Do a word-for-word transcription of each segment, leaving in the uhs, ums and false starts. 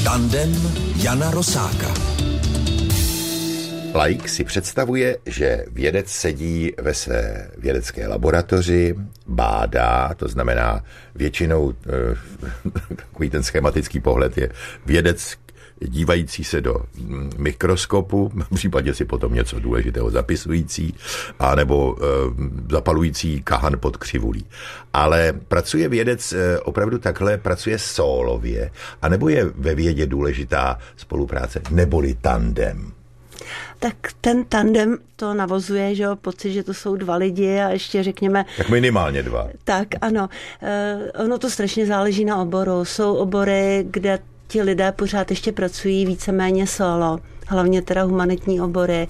Tandem Jana Rosáka. Laik si představuje, že vědec sedí ve své vědecké laboratoři, bádá, to znamená většinou takový ten schematický pohled je vědec dívající se do mikroskopu, v případě si potom něco důležitého zapisující, anebo e, zapalující kahan pod křivulí. Ale pracuje vědec e, opravdu takhle, pracuje sólově, anebo je ve vědě důležitá spolupráce, neboli tandem? Tak ten tandem to navozuje, že jo, pocit, že to jsou dva lidi a ještě řekněme... Tak minimálně dva. Tak, ano. E, ono to strašně záleží na oboru. Jsou obory, kde ti lidé pořád ještě pracují víceméně solo, hlavně teda humanitní obory,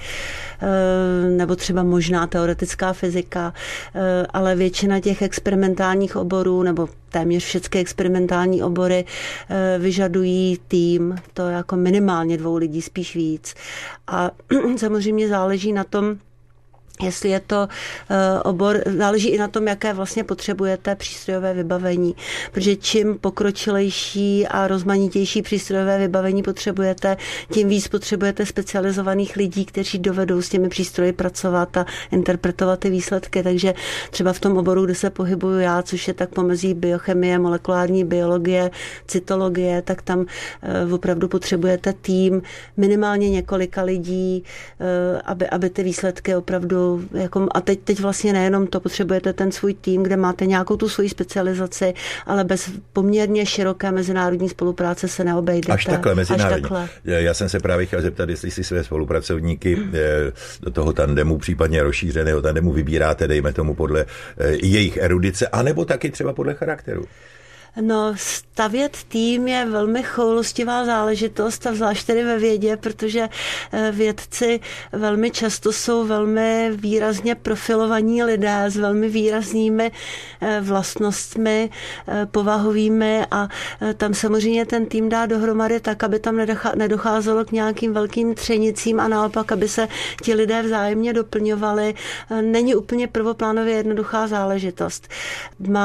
nebo třeba možná teoretická fyzika, ale většina těch experimentálních oborů, nebo téměř všechny experimentální obory vyžadují tým, to jako minimálně dvou lidí, spíš víc. A samozřejmě záleží na tom, jestli je to obor, záleží i na tom, jaké vlastně potřebujete přístrojové vybavení. Protože čím pokročilejší a rozmanitější přístrojové vybavení potřebujete, tím víc potřebujete specializovaných lidí, kteří dovedou s těmi přístroji pracovat a interpretovat ty výsledky. Takže třeba v tom oboru, kde se pohybuju já, což je tak pomezí biochemie, molekulární biologie, cytologie, tak tam opravdu potřebujete tým minimálně několika lidí, aby, aby ty výsledky opravdu jako, a teď, teď vlastně nejenom to, potřebujete ten svůj tým, kde máte nějakou tu svoji specializaci, ale bez poměrně široké mezinárodní spolupráce se neobejdete. Až takhle mezinárodní. Až takhle. Já jsem se právě chtěl zeptat, jestli si své spolupracovníky do toho tandemu, případně rozšířeného tandemu vybíráte, dejme tomu podle jejich erudice, anebo taky třeba podle charakteru. No, stavět tým je velmi choulostivá záležitost a zvlášť tedy ve vědě, protože vědci velmi často jsou velmi výrazně profilovaní lidé s velmi výraznými vlastnostmi povahovými a tam samozřejmě ten tým dá dohromady tak, aby tam nedocházelo k nějakým velkým třenicím a naopak, aby se ti lidé vzájemně doplňovali. Není úplně prvoplánově jednoduchá záležitost. Má